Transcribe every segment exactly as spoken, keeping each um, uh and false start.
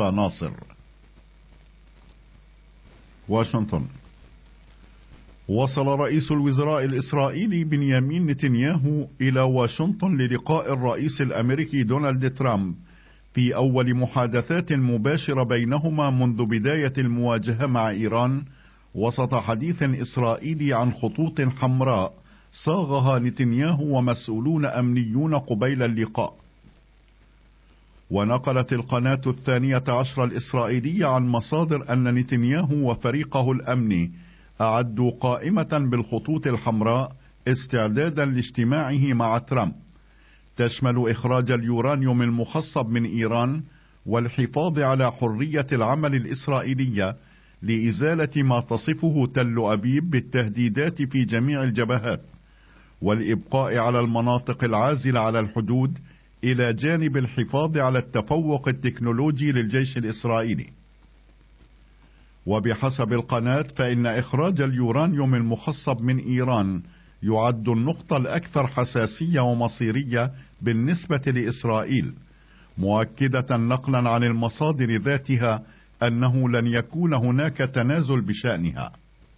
مستشفى ناصر. واشنطن. وصل رئيس الوزراء الإسرائيلي بنيامين نتنياهو إلى واشنطن للقاء الرئيس الأمريكي دونالد ترامب في أول محادثات مباشرة بينهما منذ بداية المواجهة مع إيران، وسط حديث إسرائيلي عن خطوط حمراء صاغها نتنياهو ومسؤولون أمنيون قبيل اللقاء. ونقلت القناة الثانية عشر الإسرائيلية عن مصادر أن نتنياهو وفريقه الأمني أعدوا قائمة بالخطوط الحمراء استعدادا لاجتماعه مع ترامب، تشمل إخراج اليورانيوم المخصب من إيران والحفاظ على حرية العمل الإسرائيلية لإزالة ما تصفه تل أبيب بالتهديدات في جميع الجبهات، والإبقاء على المناطق العازلة على الحدود إلى جانب الحفاظ على التفوق التكنولوجي للجيش الإسرائيلي. وبحسب القناة فإن إخراج اليورانيوم المخصب من إيران يعد النقطة الأكثر حساسية ومصيرية بالنسبة لإسرائيل، مؤكدة نقلا عن المصادر ذاتها أنه لن يكون هناك تنازل بشأنها.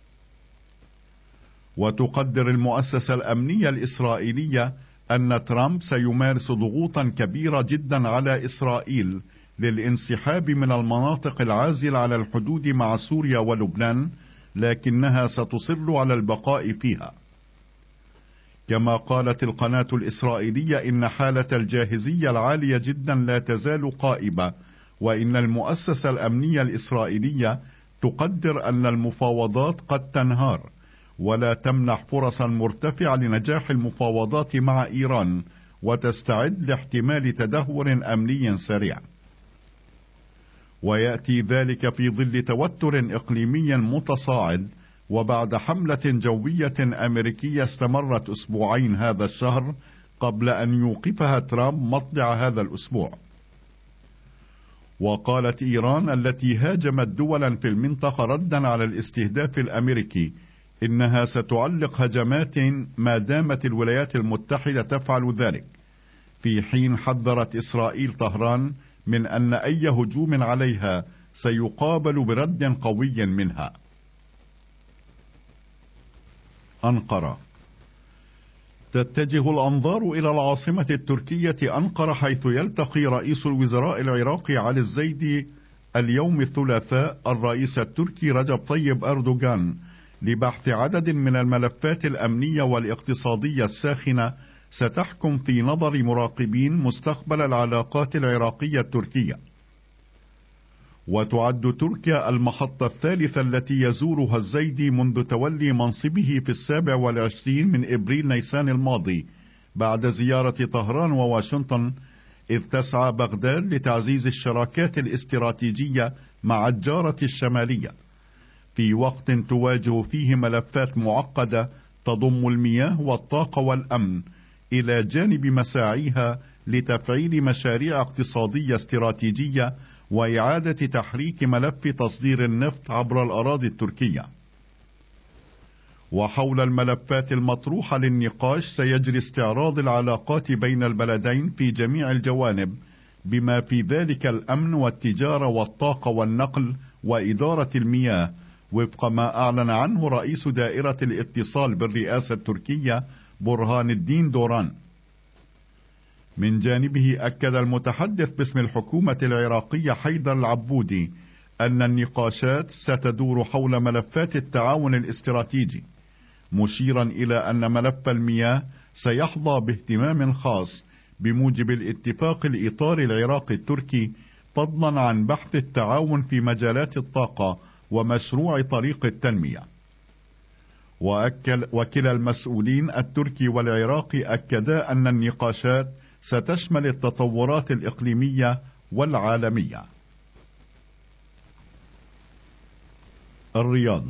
وتقدر المؤسسة الأمنية الإسرائيلية أن ترامب سيمارس ضغوطا كبيرة جدا على إسرائيل للانسحاب من المناطق العازلة على الحدود مع سوريا ولبنان، لكنها ستصر على البقاء فيها. كما قالت القناة الإسرائيلية إن حالة الجاهزية العالية جدا لا تزال قائمة، وإن المؤسسة الأمنية الإسرائيلية تقدر أن المفاوضات قد تنهار ولا تمنح فرصا مرتفعة لنجاح المفاوضات مع إيران، وتستعد لاحتمال تدهور أمني سريع. ويأتي ذلك في ظل توتر إقليمي متصاعد، وبعد حملة جوية أمريكية استمرت أسبوعين هذا الشهر قبل أن يوقفها ترامب مطلع هذا الأسبوع. وقالت إيران التي هاجمت دولا في المنطقة ردا على الاستهداف الأمريكي إنها ستعلق هجمات ما دامت الولايات المتحدة تفعل ذلك، في حين حذرت إسرائيل طهران من أن أي هجوم عليها سيقابل برد قوي منها. أنقرة. تتجه الأنظار إلى العاصمة التركية أنقرة، حيث يلتقي رئيس الوزراء العراقي علي الزيدي اليوم الثلاثاء الرئيس التركي رجب طيب أردوغان لبحث عدد من الملفات الأمنية والاقتصادية الساخنة ستحكم في نظر مراقبين مستقبل العلاقات العراقية التركية. وتعد تركيا المحطة الثالثة التي يزورها الزيدي منذ تولي منصبه في السابع والعشرين من إبريل نيسان الماضي، بعد زيارة طهران وواشنطن، إذ تسعى بغداد لتعزيز الشراكات الاستراتيجية مع الجارة الشمالية، في وقت تواجه فيه ملفات معقدة تضم المياه والطاقة والأمن، إلى جانب مساعيها لتفعيل مشاريع اقتصادية استراتيجية وإعادة تحريك ملف تصدير النفط عبر الأراضي التركية. وحول الملفات المطروحة للنقاش سيجري استعراض العلاقات بين البلدين في جميع الجوانب، بما في ذلك الأمن والتجارة والطاقة والنقل وإدارة المياه، وفق ما أعلن عنه رئيس دائرة الاتصال بالرئاسة التركية برهان الدين دوران. من جانبه أكد المتحدث باسم الحكومة العراقية حيدر العبودي أن النقاشات ستدور حول ملفات التعاون الاستراتيجي، مشيرا إلى أن ملف المياه سيحظى باهتمام خاص بموجب الاتفاق الإطاري العراقي التركي، فضلا عن بحث التعاون في مجالات الطاقة ومشروع طريق التنمية. وأكل وكلا المسؤولين التركي والعراقي أكدا أن النقاشات ستشمل التطورات الإقليمية والعالمية. الرياض.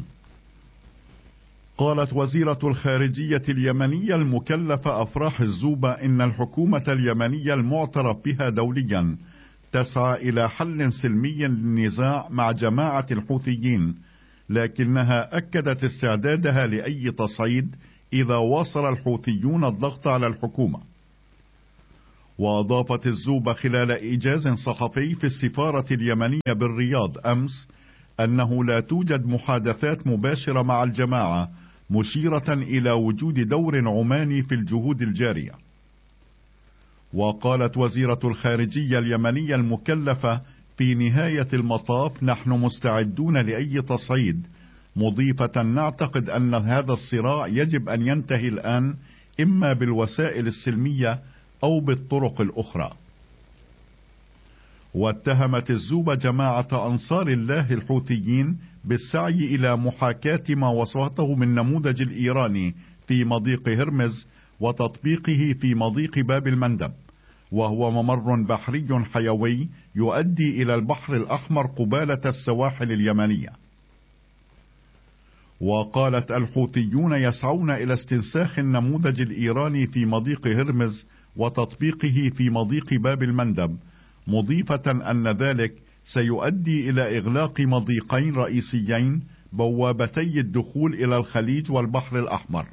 قالت وزيرة الخارجية اليمنية المكلفة أفراح الزوبة إن الحكومة اليمنية المعترف بها دوليا تسعى إلى حل سلمي للنزاع مع جماعة الحوثيين، لكنها أكدت استعدادها لأي تصعيد إذا واصل الحوثيون الضغط على الحكومة. وأضافت الزوبة خلال إيجاز صحفي في السفارة اليمنية بالرياض أمس أنه لا توجد محادثات مباشرة مع الجماعة، مشيرة إلى وجود دور عماني في الجهود الجارية. وقالت وزيرة الخارجية اليمنية المكلفة في نهاية المطاف: نحن مستعدون لأي تصعيد، مضيفة: نعتقد أن هذا الصراع يجب أن ينتهي الآن، إما بالوسائل السلمية أو بالطرق الأخرى. واتهمت الزوبة جماعة أنصار الله الحوثيين بالسعي إلى محاكاة ما وصفته من نموذج الإيراني في مضيق هرمز وتطبيقه في مضيق باب المندب، وهو ممر بحري حيوي يؤدي إلى البحر الأحمر قبالة السواحل اليمنية. وقالت: الحوثيون يسعون إلى استنساخ النموذج الإيراني في مضيق هرمز وتطبيقه في مضيق باب المندب، مضيفة أن ذلك سيؤدي إلى إغلاق مضيقين رئيسيين بوابتي الدخول إلى الخليج والبحر الأحمر.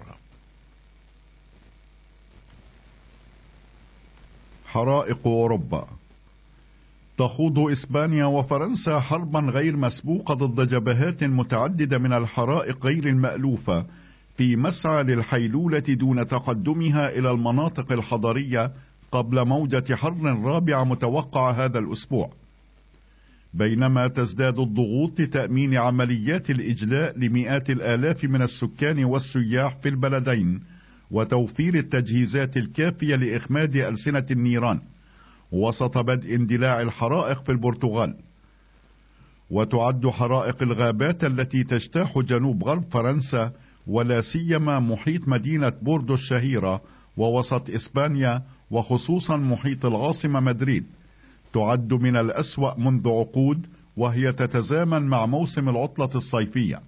حرائق أوروبا. تخوض إسبانيا وفرنسا حربا غير مسبوقة ضد جبهات متعددة من الحرائق غير المألوفة في مسعى للحيلولة دون تقدمها إلى المناطق الحضرية قبل موجة حر رابعة متوقعة هذا الأسبوع، بينما تزداد الضغوط لتأمين عمليات الإجلاء لمئات الآلاف من السكان والسياح في البلدين وتوفير التجهيزات الكافية لإخماد ألسنة النيران وسط بدء اندلاع الحرائق في البرتغال. وتعد حرائق الغابات التي تجتاح جنوب غرب فرنسا ولا سيما محيط مدينة بوردو الشهيرة ووسط إسبانيا وخصوصا محيط العاصمة مدريد تعد من الأسوأ منذ عقود، وهي تتزامن مع موسم العطلة الصيفية.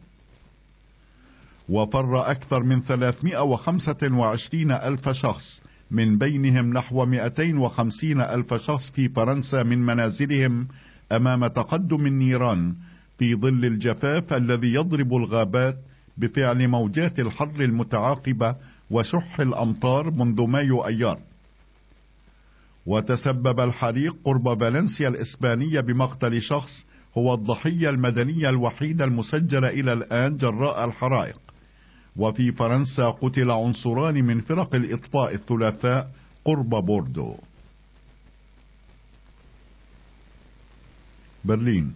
وفر أكثر من ثلاثمائة وخمسة وعشرين ألف شخص، من بينهم نحو مئتين وخمسين ألف شخص في فرنسا، من منازلهم أمام تقدم النيران في ظل الجفاف الذي يضرب الغابات بفعل موجات الحر المتعاقبة وشح الأمطار منذ مايو أيار. وتسبب الحريق قرب فالنسيا الإسبانية بمقتل شخص هو الضحية المدنية الوحيدة المسجلة إلى الآن جراء الحرائق. وفي فرنسا قتل عنصران من فرق الإطفاء الثلاثاء قرب بوردو. برلين.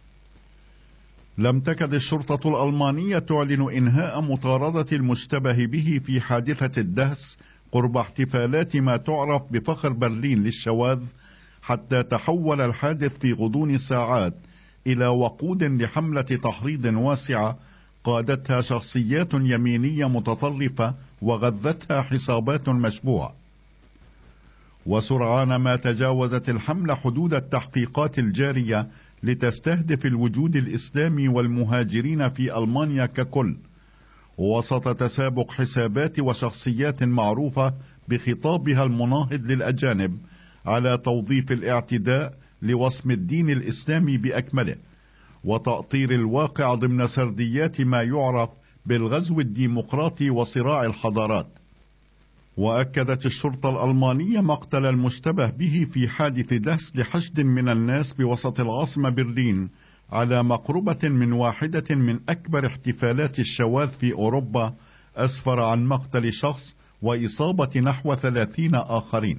لم تكد الشرطة الألمانية تعلن إنهاء مطاردة المشتبه به في حادثة الدهس قرب احتفالات ما تعرف بفخر برلين للشواذ، حتى تحول الحادث في غضون ساعات إلى وقود لحملة تحريض واسعة قادتها شخصيات يمينية متطرفة وغذتها حسابات مشبوهة. وسرعان ما تجاوزت الحملة حدود التحقيقات الجارية لتستهدف الوجود الإسلامي والمهاجرين في ألمانيا ككل، وسط تسابق حسابات وشخصيات معروفة بخطابها المناهض للأجانب على توظيف الاعتداء لوصم الدين الإسلامي بأكمله وتأطير الواقع ضمن سرديات ما يعرف بالغزو الديمقراطي وصراع الحضارات. وأكدت الشرطة الألمانية مقتل المشتبه به في حادث دهس لحشد من الناس بوسط العاصمة برلين على مقربة من واحدة من أكبر احتفالات الشواذ في أوروبا، أسفر عن مقتل شخص وإصابة نحو ثلاثين آخرين.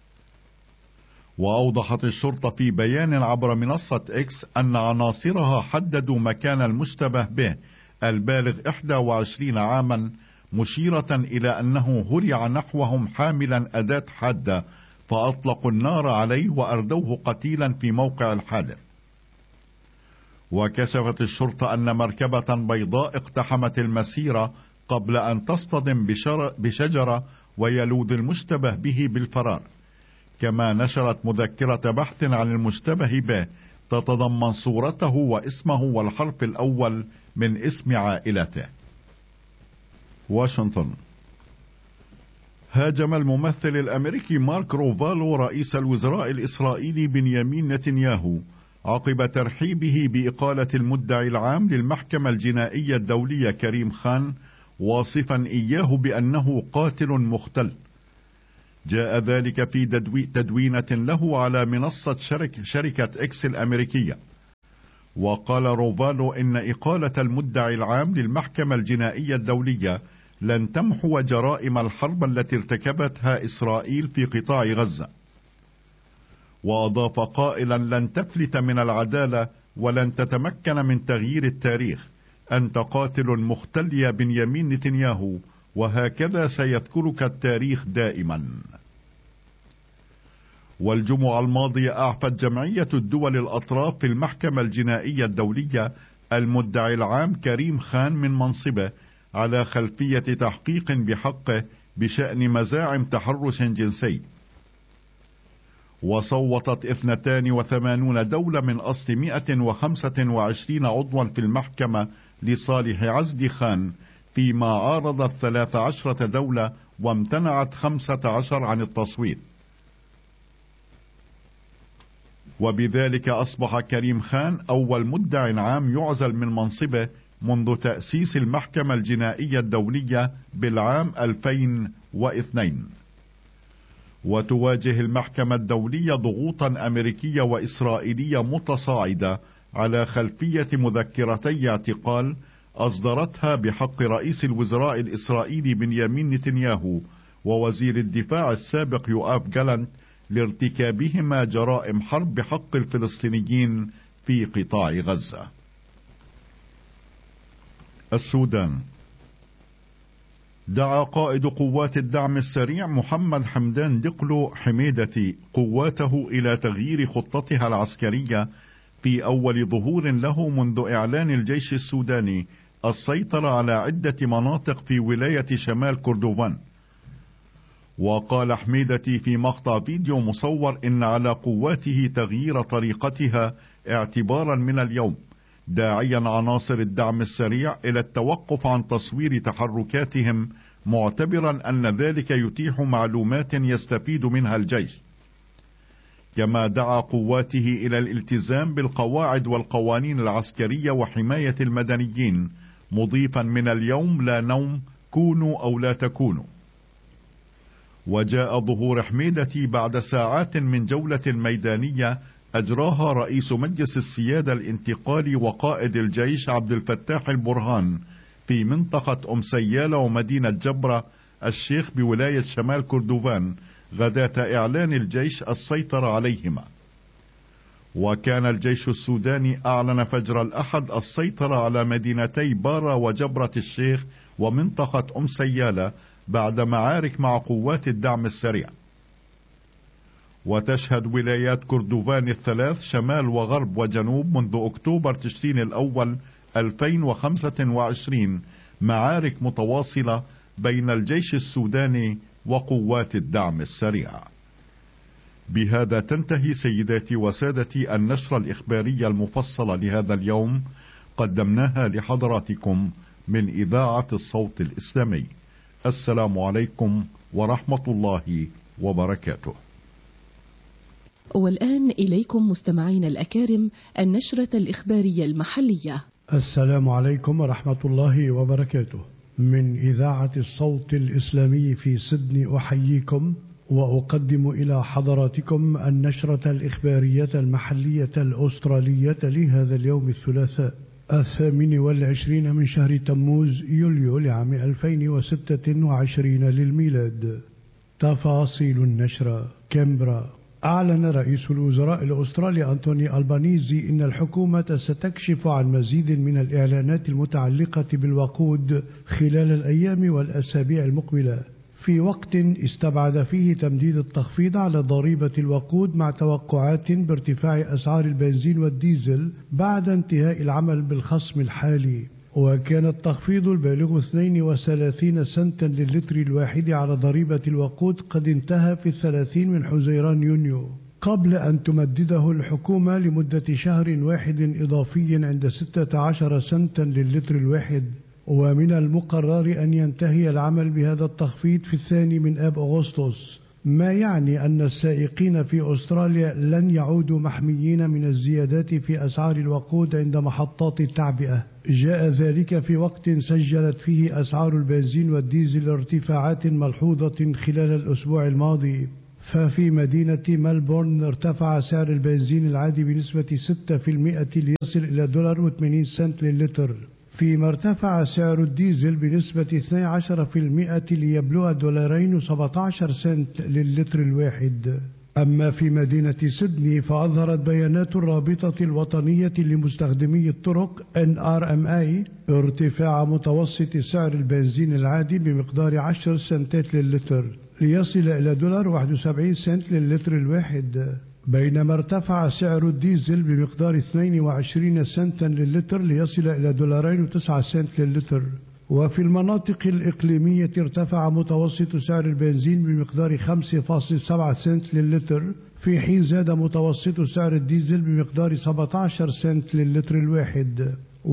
وأوضحت الشرطة في بيان عبر منصة إكس أن عناصرها حددوا مكان المشتبه به البالغ إحدى وعشرين عاما، مشيرة إلى أنه هرع نحوهم حاملا أداة حادة فأطلقوا النار عليه وأردوه قتيلا في موقع الحادث. وكشفت الشرطة أن مركبة بيضاء اقتحمت المسيرة قبل أن تصطدم بشجرة ويلوذ المشتبه به بالفرار. كما نشرت مذكرة بحث عن المشتبه به تتضمن صورته واسمه والحرف الأول من اسم عائلته. واشنطن. هاجم الممثل الأمريكي مارك روفالو رئيس الوزراء الإسرائيلي بنيامين نتنياهو عقب ترحيبه بإقالة المدعي العام للمحكمة الجنائية الدولية كريم خان، واصفا إياه بأنه قاتل مختل. جاء ذلك في تدوينة له على منصة شركة, شركة إكس الأمريكية. وقال روفالو إن إقالة المدعي العام للمحكمة الجنائية الدولية لن تمحو جرائم الحرب التي ارتكبتها إسرائيل في قطاع غزة. وأضاف قائلا: لن تفلت من العدالة ولن تتمكن من تغيير التاريخ. أنت قاتل مختل يا بنيامين نتنياهو، وهكذا سيذكرك التاريخ دائما. والجمعة الماضية أعفت جمعية الدول الأطراف في المحكمة الجنائية الدولية المدعي العام كريم خان من منصبه على خلفية تحقيق بحقه بشأن مزاعم تحرش جنسي. وصوتت اثنتان وثمانون دولة من أصل مئة وخمسة وعشرين عضوا في المحكمة لصالح عزل خان، فيما عارضت ثلاث عشرة دولة وامتنعت خمسة عشر عن التصويت. وبذلك أصبح كريم خان أول مدع عام يعزل من منصبه منذ تأسيس المحكمة الجنائية الدولية بالعام ألفين واثنين. وتواجه المحكمة الدولية ضغوطا أمريكية وإسرائيلية متصاعدة على خلفية مذكرتي اعتقال أصدرتها بحق رئيس الوزراء الإسرائيلي بنيامين نتنياهو ووزير الدفاع السابق يؤاف جالنت لارتكابهما جرائم حرب بحق الفلسطينيين في قطاع غزة. السودان. دعا قائد قوات الدعم السريع محمد حمدان دقلو حميدتي قواته إلى تغيير خطتها العسكرية في أول ظهور له منذ إعلان الجيش السوداني السيطرة على عدة مناطق في ولاية شمال كردوفان. وقال حميدتي في مقطع فيديو مصور إن على قواته تغيير طريقتها اعتبارا من اليوم، داعيا عناصر الدعم السريع إلى التوقف عن تصوير تحركاتهم، معتبرا أن ذلك يتيح معلومات يستفيد منها الجيش. كما دعا قواته إلى الالتزام بالقواعد والقوانين العسكرية وحماية المدنيين، مضيفا: من اليوم لا نوم، كونوا أو لا تكونوا. وجاء ظهور حميدتي بعد ساعات من جولة ميدانية أجراها رئيس مجلس السيادة الانتقالي وقائد الجيش عبد الفتاح البرهان في منطقة أم سيالة ومدينة جبرة الشيخ بولاية شمال كردوفان غداة إعلان الجيش السيطرة عليهما. وكان الجيش السوداني أعلن فجر الأحد السيطرة على مدينتي بارا وجبرة الشيخ ومنطقة أم سيالة بعد معارك مع قوات الدعم السريع. وتشهد ولايات كردوفان الثلاث شمال وغرب وجنوب منذ أكتوبر تشرين الأول ألفين وخمسة وعشرين معارك متواصلة بين الجيش السوداني وقوات الدعم السريع. بهذا تنتهي سيداتي وسادتي النشرة الإخبارية المفصلة لهذا اليوم، قدمناها لحضراتكم من إذاعة الصوت الإسلامي. السلام عليكم ورحمة الله وبركاته. والآن إليكم مستمعين الأكارم النشرة الإخبارية المحلية. السلام عليكم ورحمة الله وبركاته. من إذاعة الصوت الإسلامي في سيدني أحييكم وأقدم إلى حضراتكم النشرة الإخبارية المحلية الأسترالية لهذا اليوم الثلاثاء الثامن والعشرين من شهر تموز يوليو لعام ألفين وستة وعشرين للميلاد. تفاصيل النشرة. كامبرا. أعلن رئيس الوزراء الأسترالي أنتوني ألبانيزي إن الحكومة ستكشف عن مزيد من الإعلانات المتعلقة بالوقود خلال الأيام والأسابيع المقبلة، في وقت استبعد فيه تمديد التخفيض على ضريبة الوقود مع توقعات بارتفاع أسعار البنزين والديزل بعد انتهاء العمل بالخصم الحالي. وكان التخفيض البالغ اثنين وثلاثين سنتا للتر الواحد على ضريبة الوقود قد انتهى في الثلاثين من حزيران يونيو، قبل أن تمدده الحكومة لمدة شهر واحد إضافي عند ستة عشر سنتا للتر الواحد. ومن المقرر أن ينتهي العمل بهذا التخفيض في الثاني من آب أغسطس، ما يعني أن السائقين في أستراليا لن يعودوا محميين من الزيادات في أسعار الوقود عند محطات التعبئة. جاء ذلك في وقت سجلت فيه أسعار البنزين والديزل ارتفاعات ملحوظة خلال الأسبوع الماضي. ففي مدينة ملبورن ارتفع سعر البنزين العادي بنسبة ستة بالمئة ليصل إلى دولار وثمانين سنت للتر، فيما ارتفع سعر الديزل بنسبة اثني عشر بالمئة ليبلغ دولارين وسبعة عشر سنت للتر الواحد. أما في مدينة سيدني فأظهرت بيانات الرابطة الوطنية لمستخدمي الطرق إن آر إم إيه ارتفاع متوسط سعر البنزين العادي بمقدار عشر سنتات للتر ليصل إلى دولار واحد وسبعين سنت للتر الواحد، بينما ارتفع سعر الديزل بمقدار اثنين وعشرين سنتا للتر ليصل إلى دولارين وتسعة سنت للتر. وفي المناطق الإقليمية ارتفع متوسط سعر البنزين بمقدار خمسة فاصلة سبعة سنت للتر، في حين زاد متوسط سعر الديزل بمقدار سبعة عشر سنت للتر الواحد.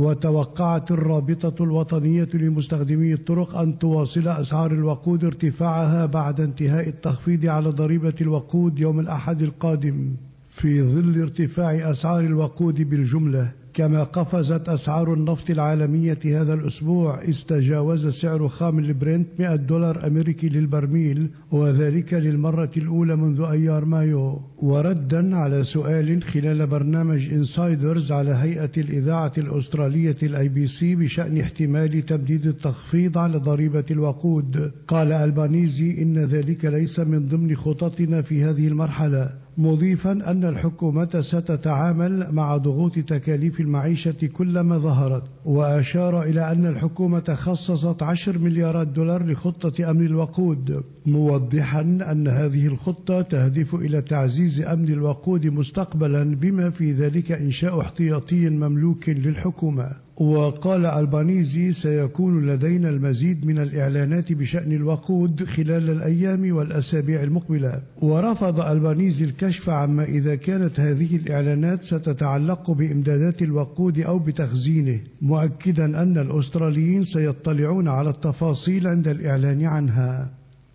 وتوقعت الرابطة الوطنية لمستخدمي الطرق أن تواصل أسعار الوقود ارتفاعها بعد انتهاء التخفيض على ضريبة الوقود يوم الأحد القادم في ظل ارتفاع أسعار الوقود بالجملة. كما قفزت أسعار النفط العالمية هذا الأسبوع، إذ تجاوز سعر خام البرنت مئة دولار أمريكي للبرميل، وذلك للمرة الأولى منذ أيار مايو. وردا على سؤال خلال برنامج إنسايدرز على هيئة الإذاعة الأسترالية الأي بي سي بشأن احتمال تمديد التخفيض على ضريبة الوقود، قال ألبانيزي إن ذلك ليس من ضمن خططنا في هذه المرحلة، مضيفا أن الحكومة ستتعامل مع ضغوط تكاليف المعيشة كلما ظهرت. وأشار إلى أن الحكومة خصصت عشرة مليارات دولار لخطة أمن الوقود، موضحا أن هذه الخطة تهدف إلى تعزيز أمن الوقود مستقبلا، بما في ذلك إنشاء احتياطي مملوك للحكومة. وقال ألبانيزي سيكون لدينا المزيد من الإعلانات بشأن الوقود خلال الأيام والأسابيع المقبلة. ورفض ألبانيزي الكشف عما إذا كانت هذه الإعلانات ستتعلق بإمدادات الوقود أو بتخزينه، مؤكدا أن الأستراليين سيطلعون على التفاصيل عند الإعلان عنها.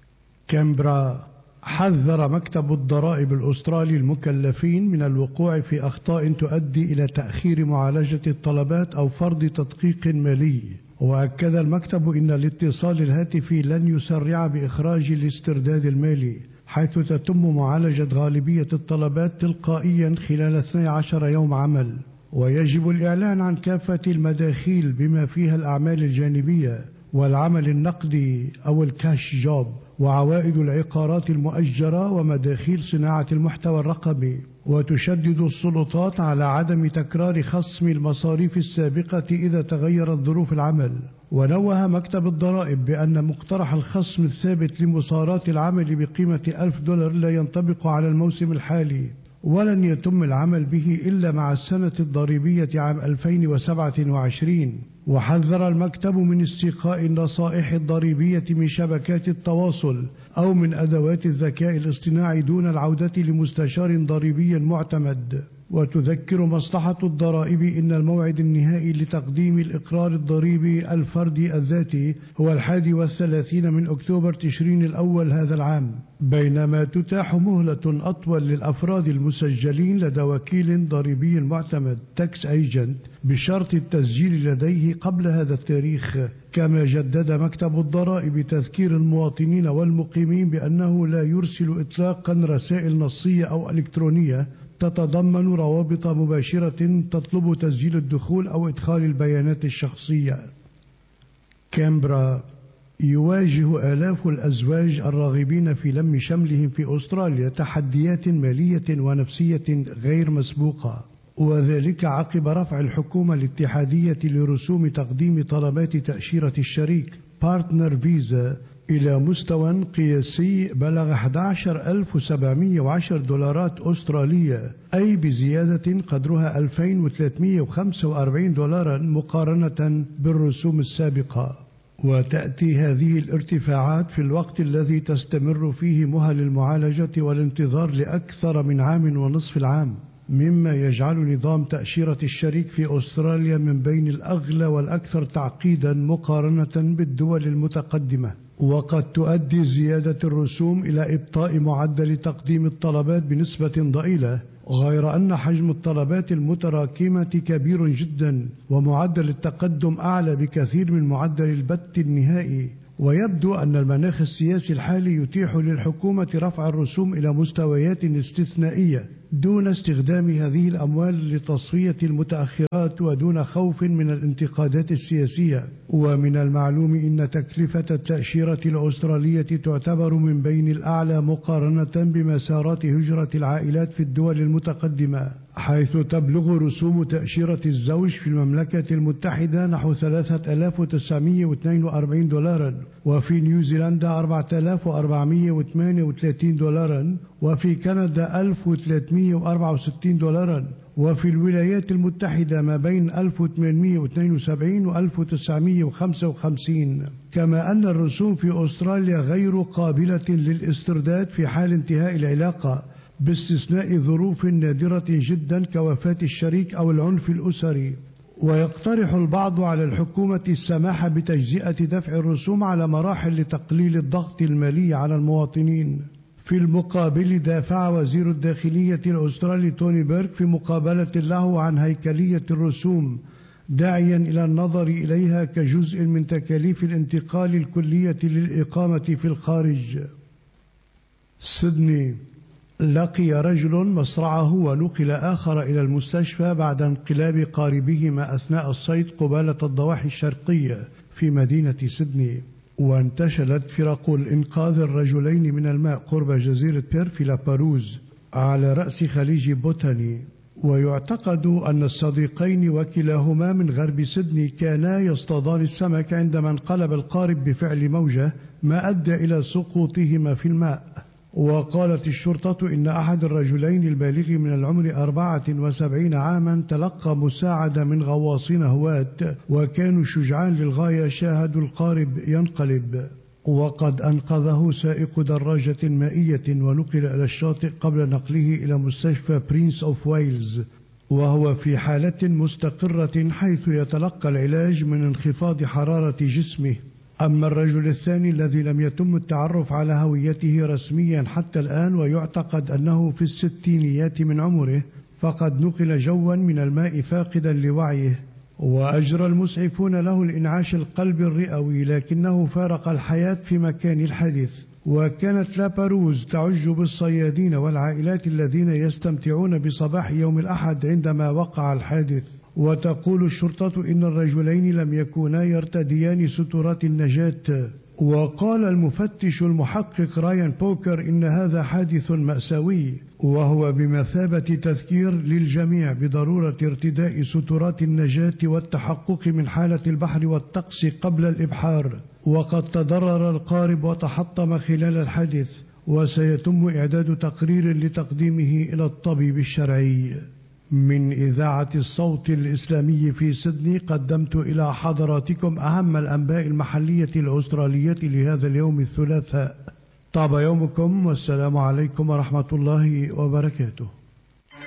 كامبرا. حذر مكتب الضرائب الأسترالي المكلفين من الوقوع في أخطاء تؤدي إلى تأخير معالجة الطلبات أو فرض تدقيق مالي. وأكد المكتب إن الاتصال الهاتفي لن يسرع بإخراج الاسترداد المالي، حيث تتم معالجة غالبية الطلبات تلقائيا خلال اثني عشر يوم عمل، ويجب الإعلان عن كافة المداخيل بما فيها الأعمال الجانبية والعمل النقدي أو الكاش جوب، وعوائد العقارات المؤجرة ومداخيل صناعة المحتوى الرقمي. وتشدد السلطات على عدم تكرار خصم المصاريف السابقة إذا تغيرت ظروف العمل. ونوه مكتب الضرائب بأن مقترح الخصم الثابت لمصارات العمل بقيمة ألف دولار لا ينطبق على الموسم الحالي، ولن يتم العمل به إلا مع السنة الضريبية عام ألفين وسبعة وعشرين. وحذر المكتب من استيقاء النصائح الضريبية من شبكات التواصل أو من أدوات الذكاء الاصطناعي دون العودة لمستشار ضريبي معتمد. وتذكر مصلحة الضرائب إن الموعد النهائي لتقديم الإقرار الضريبي الفردي الذاتي هو الحادي والثلاثين من أكتوبر تشرين الأول هذا العام، بينما تتاح مهلة أطول للأفراد المسجلين لدى وكيل ضريبي معتمد تاكس ايجنت بشرط التسجيل لديه قبل هذا التاريخ. كما جدد مكتب الضرائب تذكير المواطنين والمقيمين بأنه لا يرسل إطلاقا رسائل نصية أو إلكترونية تتضمن روابط مباشرة تطلب تسجيل الدخول أو إدخال البيانات الشخصية. كامبرا. يواجه آلاف الأزواج الراغبين في لم شملهم في أستراليا تحديات مالية ونفسية غير مسبوقة، وذلك عقب رفع الحكومة الاتحادية لرسوم تقديم طلبات تأشيرة الشريك بارتنر فيزا إلى مستوى قياسي بلغ أحد عشر ألف وسبعمئة وعشرة دولارات أسترالية، أي بزيادة قدرها ألفين وثلاثمئة وخمسة وأربعين دولارا مقارنة بالرسوم السابقة. وتأتي هذه الارتفاعات في الوقت الذي تستمر فيه مهل المعالجة والانتظار لأكثر من عام ونصف العام. مما يجعل نظام تأشيرة الشريك في أستراليا من بين الأغلى والأكثر تعقيدا مقارنة بالدول المتقدمة. وقد تؤدي زيادة الرسوم إلى إبطاء معدل تقديم الطلبات بنسبة ضئيلة، غير أن حجم الطلبات المتراكمة كبير جدا، ومعدل التقدم أعلى بكثير من معدل البت النهائي. ويبدو أن المناخ السياسي الحالي يتيح للحكومة رفع الرسوم إلى مستويات استثنائية دون استخدام هذه الأموال لتصفية المتأخرات ودون خوف من الانتقادات السياسية. ومن المعلوم أن تكلفة التأشيرة الأسترالية تعتبر من بين الأعلى مقارنة بمسارات هجرة العائلات في الدول المتقدمة، حيث تبلغ رسوم تأشيرة الزوج في المملكة المتحدة نحو ثلاثة آلاف وتسعمائة واثنين وأربعين دولارا، وفي نيوزيلندا أربعة آلاف وأربعمائة وثمانية وثلاثين دولارا، وفي كندا ألف وثلاثمائة وأربعة وستين دولارا، وفي الولايات المتحدة ما بين ألف وثمانمائة واثنين وسبعين و ألف وتسعمائة وخمسة وخمسين. كما أن الرسوم في أستراليا غير قابلة للاسترداد في حال انتهاء العلاقة، باستثناء ظروف نادرة جدا كوفاة الشريك أو العنف الأسري. ويقترح البعض على الحكومة السماح بتجزئة دفع الرسوم على مراحل لتقليل الضغط المالي على المواطنين. في المقابل دافع وزير الداخلية الأسترالي توني بيرك في مقابلة له عن هيكلية الرسوم، داعيا إلى النظر إليها كجزء من تكاليف الانتقال الكلية للإقامة في الخارج. سيدني: لقي رجل مصرعه ونقل آخر إلى المستشفى بعد انقلاب قاربهما أثناء الصيد قبالة الضواحي الشرقية في مدينة سيدني. وانتشلت فرق الإنقاذ الرجلين من الماء قرب جزيرة بير في لاباروز على رأس خليج بوتاني. ويعتقد أن الصديقين وكلاهما من غرب سيدني كانا يصطادان السمك عندما انقلب القارب بفعل موجة، ما أدى إلى سقوطهما في الماء. وقالت الشرطة إن أحد الرجلين البالغ من العمر أربعة وسبعين عاما تلقى مساعدة من غواصين هواة، وكانوا شجعان للغاية شاهدوا القارب ينقلب. وقد أنقذه سائق دراجة مائية ونقل إلى الشاطئ قبل نقله إلى مستشفى برينس أوف ويلز، وهو في حالة مستقرة حيث يتلقى العلاج من انخفاض حرارة جسمه. أما الرجل الثاني الذي لم يتم التعرف على هويته رسميا حتى الآن، ويعتقد أنه في الستينيات من عمره، فقد نقل جوا من الماء فاقدا لوعيه. وأجرى المسعفون له الإنعاش القلبي الرئوي، لكنه فارق الحياة في مكان الحادث. وكانت لاباروز تعج بالصيادين والعائلات الذين يستمتعون بصباح يوم الأحد عندما وقع الحادث. وتقول الشرطة إن الرجلين لم يكونا يرتديان سترات النجاة. وقال المفتش المحقق رايان بوكر إن هذا حادث مأساوي، وهو بمثابة تذكير للجميع بضرورة ارتداء سترات النجاة والتحقق من حالة البحر والطقس قبل الإبحار. وقد تضرر القارب وتحطم خلال الحادث، وسيتم إعداد تقرير لتقديمه إلى الطبيب الشرعي. من إذاعة الصوت الإسلامي في سيدني قدمت إلى حضراتكم أهم الأنباء المحلية الأسترالية لهذا اليوم الثلاثاء. طاب يومكم، والسلام عليكم ورحمة الله وبركاته.